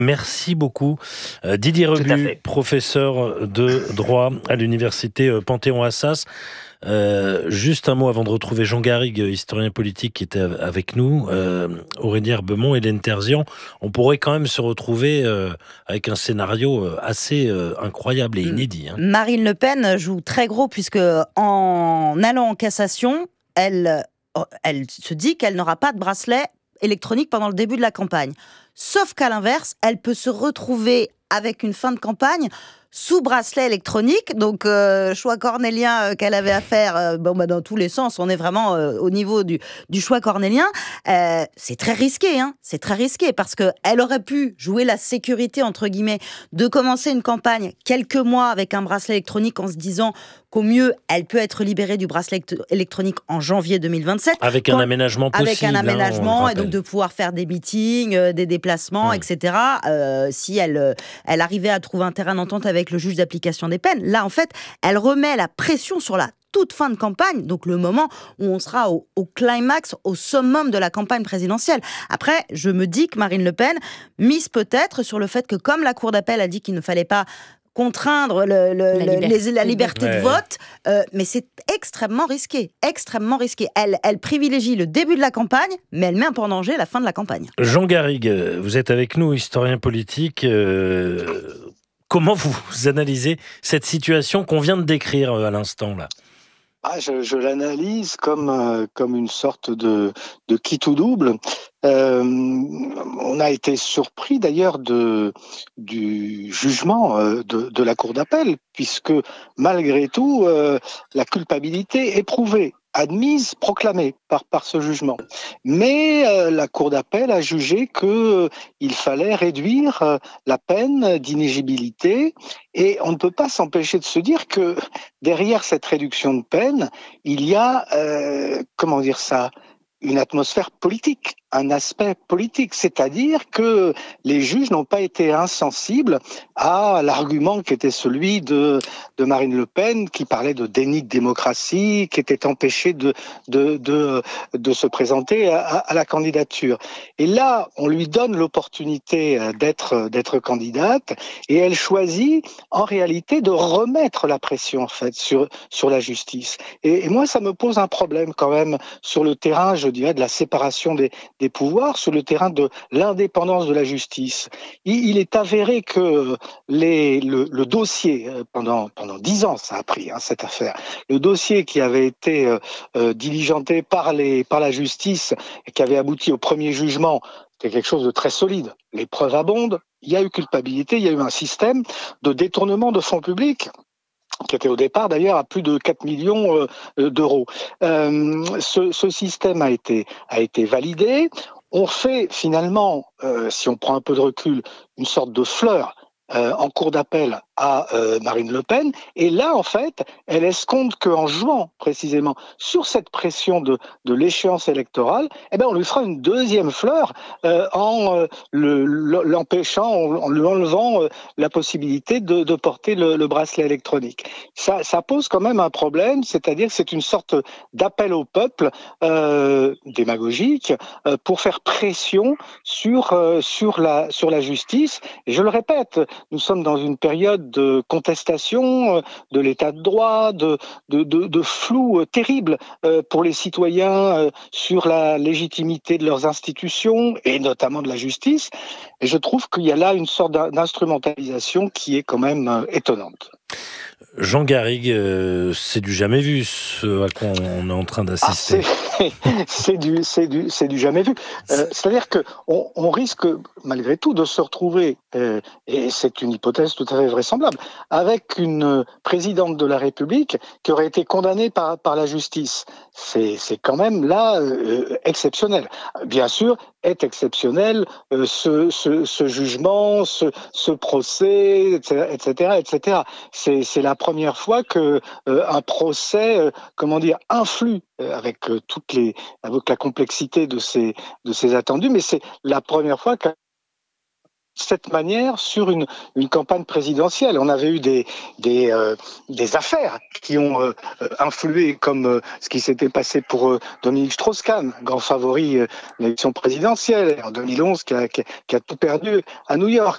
Merci beaucoup. Didier Tout à Rebu, fait. professeur de droit à l'université Panthéon-Assas. Juste un mot avant de retrouver Jean Garrigue, historien politique qui était avec nous, Aurélien Herbemont, Hélène Terzian. On pourrait quand même se retrouver avec un scénario assez incroyable et inédit. Marine Le Pen joue très gros puisque en allant en cassation, elle se dit qu'elle n'aura pas de bracelet électronique pendant le début de la campagne. Sauf qu'à l'inverse, elle peut se retrouver avec une fin de campagne sous bracelet électronique, donc choix cornélien qu'elle avait à faire, dans tous les sens, on est vraiment au niveau du choix cornélien. C'est très risqué, c'est très risqué, parce qu'elle aurait pu jouer la sécurité, entre guillemets, de commencer une campagne quelques mois avec un bracelet électronique en se disant qu'au mieux, elle peut être libérée du bracelet électronique en janvier 2027. Avec un aménagement possible. Avec un aménagement, et donc de pouvoir faire des meetings, des déplacements, etc. Si elle arrivait à trouver un terrain d'entente avec le juge d'application des peines. Là, en fait, elle remet la pression sur la toute fin de campagne, donc le moment où on sera au climax, au summum de la campagne présidentielle. Après, je me dis que Marine Le Pen mise peut-être sur le fait que, comme la Cour d'appel a dit qu'il ne fallait pas contraindre la liberté de vote, mais c'est extrêmement risqué, extrêmement risqué. Elle privilégie le début de la campagne, mais elle met un peu en danger la fin de la campagne. Jean Garrigue, vous êtes avec nous, historien politique. Comment vous analysez cette situation qu'on vient de décrire à l'instant là ? Je l'analyse comme une sorte de qui tout double. On a été surpris d'ailleurs du jugement de la Cour d'appel, puisque malgré tout, la culpabilité est prouvée, admise, proclamée par ce jugement. Mais la Cour d'appel a jugé qu'il fallait réduire la peine d'inéligibilité, et on ne peut pas s'empêcher de se dire que derrière cette réduction de peine, il y a, une atmosphère politique, un aspect politique, c'est-à-dire que les juges n'ont pas été insensibles à l'argument qui était celui de Marine Le Pen, qui parlait de déni de démocratie, qui était empêchée de se présenter à la candidature. Et là, on lui donne l'opportunité d'être candidate, et elle choisit en réalité de remettre la pression en fait sur la justice. Et moi, ça me pose un problème quand même sur le terrain, je dirais, de la séparation des pouvoirs, sur le terrain de l'indépendance de la justice. Il est avéré que le dossier, pendant 10 ans, ça a pris cette affaire, le dossier qui avait été diligenté par la justice et qui avait abouti au premier jugement, c'était quelque chose de très solide. Les preuves abondent, il y a eu culpabilité, il y a eu un système de détournement de fonds publics qui était au départ d'ailleurs à plus de 4 millions d'euros. Ce système a été validé. On fait finalement, si on prend un peu de recul, une sorte de fleur en cour d'appel à Marine Le Pen. Et là, en fait, elle escompte qu'en jouant précisément sur cette pression de l'échéance électorale, on lui fera une deuxième fleur en l'empêchant, en lui enlevant la possibilité de porter le bracelet électronique. Ça pose quand même un problème, c'est-à-dire que c'est une sorte d'appel au peuple démagogique pour faire pression sur la justice. Et je le répète, nous sommes dans une période de contestation de l'état de droit, de flou terrible pour les citoyens sur la légitimité de leurs institutions et notamment de la justice. Et je trouve qu'il y a là une sorte d'instrumentalisation qui est quand même étonnante. Jean Garrigue, c'est du jamais vu ce à quoi on est en train d'assister. C'est du jamais vu. C'est-à-dire que on risque malgré tout de se retrouver, et c'est une hypothèse tout à fait vraisemblable, avec une présidente de la République qui aurait été condamnée par la justice. C'est quand même là exceptionnel. Bien sûr, est exceptionnel ce jugement, ce procès, etc. C'est la première fois que un procès, influe avec la complexité de ces attendus, mais c'est la première fois que cette manière sur une campagne présidentielle. On avait eu des affaires qui ont influé, comme ce qui s'était passé pour Dominique Strauss-Kahn, grand favori de l'élection présidentielle en 2011, qui a tout perdu à New York.